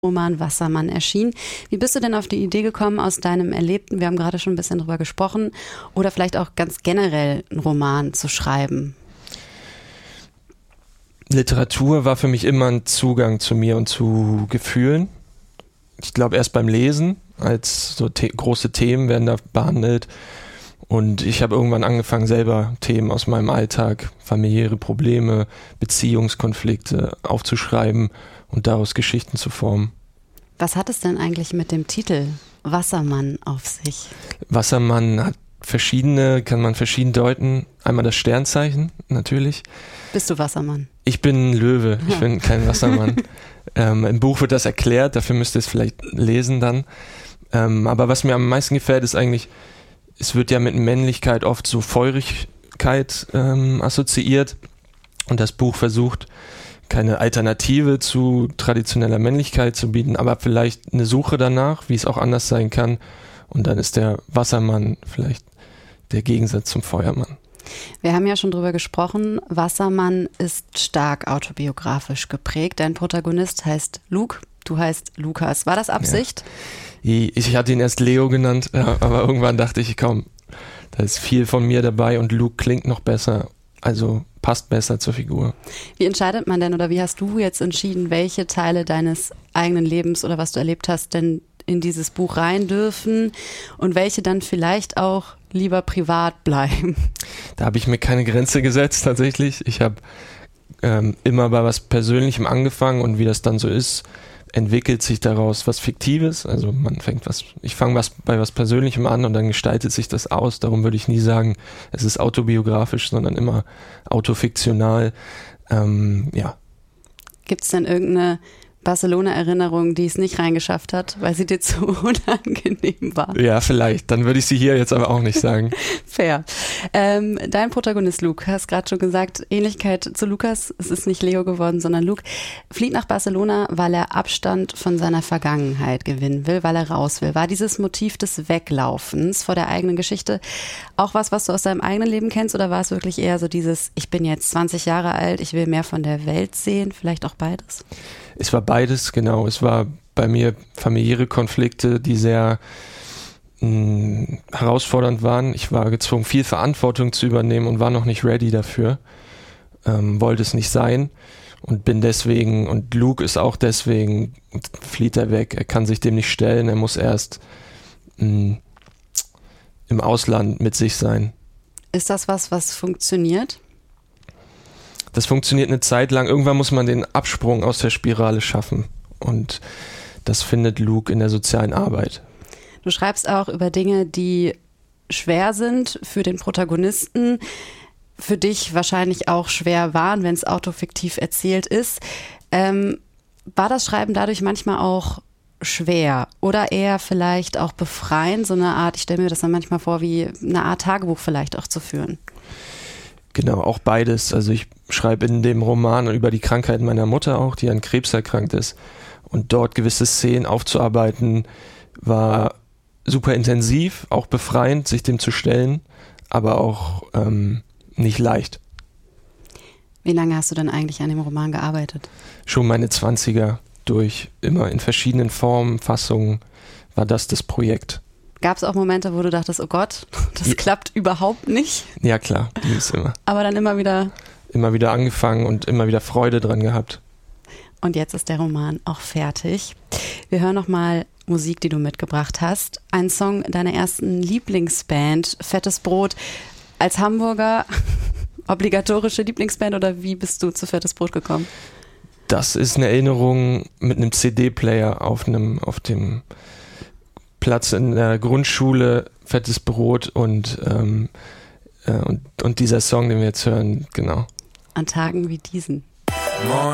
Roman Wassermann erschien. Wie bist du denn auf die Idee gekommen aus deinem Erlebten, wir haben gerade schon ein bisschen drüber gesprochen, oder vielleicht auch ganz generell einen Roman zu schreiben? Literatur war für mich immer ein Zugang zu mir und zu Gefühlen. Ich glaube erst beim Lesen, als so große Themen werden da behandelt. Und ich habe irgendwann angefangen, selber Themen aus meinem Alltag, familiäre Probleme, Beziehungskonflikte aufzuschreiben und daraus Geschichten zu formen. Was hat es denn eigentlich mit dem Titel Wassermann auf sich? Wassermann hat kann man verschieden deuten. Einmal das Sternzeichen, natürlich. Bist du Wassermann? Ich bin Löwe, ich bin kein Wassermann. Im Buch wird das erklärt, dafür müsst ihr es vielleicht lesen dann. Aber was mir am meisten gefällt, ist eigentlich, es wird ja mit Männlichkeit oft so Feurigkeit assoziiert. Und das Buch versucht, keine Alternative zu traditioneller Männlichkeit zu bieten, aber vielleicht eine Suche danach, wie es auch anders sein kann. Und dann ist der Wassermann vielleicht der Gegensatz zum Feuermann. Wir haben ja schon drüber gesprochen, Wassermann ist stark autobiografisch geprägt. Dein Protagonist heißt Luke, du heißt Lukas. War das Absicht? Ja. Ich hatte ihn erst Leo genannt, aber irgendwann dachte ich, komm, da ist viel von mir dabei und Luke klingt noch besser, also passt besser zur Figur. Wie entscheidet man denn oder wie hast du jetzt entschieden, welche Teile deines eigenen Lebens oder was du erlebt hast, denn in dieses Buch rein dürfen und welche dann vielleicht auch lieber privat bleiben? Da habe ich mir keine Grenze gesetzt tatsächlich. Ich habe immer bei was Persönlichem angefangen und wie das dann so ist, entwickelt sich daraus was Fiktives. Also ich fange bei was Persönlichem an und dann gestaltet sich das aus. Darum würde ich nie sagen, es ist autobiografisch, sondern immer autofiktional. Ja. Gibt es denn irgendeine Barcelona-Erinnerung, die es nicht reingeschafft hat, weil sie dir zu unangenehm war? Ja, vielleicht. Dann würde ich sie hier jetzt aber auch nicht sagen. Fair. Dein Protagonist Luke, hast gerade schon gesagt, Ähnlichkeit zu Lukas, es ist nicht Leo geworden, sondern Luke, flieht nach Barcelona, weil er Abstand von seiner Vergangenheit gewinnen will, weil er raus will. War dieses Motiv des Weglaufens vor der eigenen Geschichte auch was du aus deinem eigenen Leben kennst, oder war es wirklich eher so dieses, ich bin jetzt 20 Jahre alt, ich will mehr von der Welt sehen, vielleicht auch beides? Es war beides, genau. Es war bei mir familiäre Konflikte, die sehr herausfordernd waren. Ich war gezwungen, viel Verantwortung zu übernehmen und war noch nicht ready dafür. Wollte es nicht sein und bin deswegen, und Luke ist auch deswegen, flieht er weg. Er kann sich dem nicht stellen, er muss erst im Ausland mit sich sein. Ist das was funktioniert? Das funktioniert eine Zeit lang. Irgendwann muss man den Absprung aus der Spirale schaffen. Und das findet Luke in der sozialen Arbeit. Du schreibst auch über Dinge, die schwer sind für den Protagonisten, für dich wahrscheinlich auch schwer waren, wenn es autofiktiv erzählt ist. War das Schreiben dadurch manchmal auch schwer oder eher vielleicht auch befreiend, so eine Art, ich stelle mir das dann manchmal vor, wie eine Art Tagebuch vielleicht auch zu führen? Genau, auch beides. Also ich schreibe in dem Roman über die Krankheit meiner Mutter auch, die an Krebs erkrankt ist. Und dort gewisse Szenen aufzuarbeiten, war super intensiv, auch befreiend, sich dem zu stellen, aber auch nicht leicht. Wie lange hast du denn eigentlich an dem Roman gearbeitet? Schon meine 20er durch, immer in verschiedenen Formen, Fassungen war das Projekt. Gab es auch Momente, wo du dachtest, oh Gott, das klappt überhaupt nicht? Ja klar, die ist immer. Aber dann immer wieder? Immer wieder angefangen und immer wieder Freude dran gehabt. Und jetzt ist der Roman auch fertig. Wir hören nochmal Musik, die du mitgebracht hast. Ein Song deiner ersten Lieblingsband, Fettes Brot. Als Hamburger obligatorische Lieblingsband, oder wie bist du zu Fettes Brot gekommen? Das ist eine Erinnerung mit einem CD-Player auf dem Platz in der Grundschule, Fettes Brot und dieser Song, den wir jetzt hören, genau. An Tagen wie diesen.